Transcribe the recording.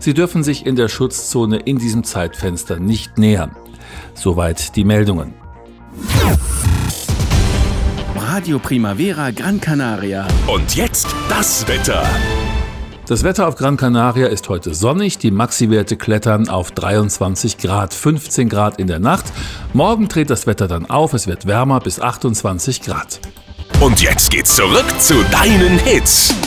Sie dürfen sich in der Schutzzone in diesem Zeitfenster nicht nähern. Soweit die Meldungen. Radio Primavera Gran Canaria. Und jetzt das Wetter. Das Wetter auf Gran Canaria ist heute sonnig. Die Maxi-Werte klettern auf 23 Grad, 15 Grad in der Nacht. Morgen dreht das Wetter dann auf. Es wird wärmer bis 28 Grad. Und jetzt geht's zurück zu deinen Hits.